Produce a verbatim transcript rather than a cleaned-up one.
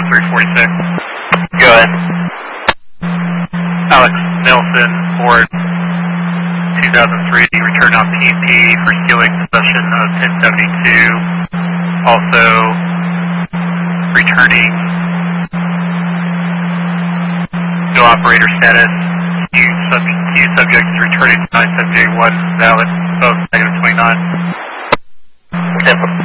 three forty-six. Go ahead. Alex Nelson, board two thousand three, return on P and P for Helix session of ten seventy-two. Also returning no operator status. Q, sub, Q subject is returning nine seven eight one, valid, both negative twenty-nine. Okay.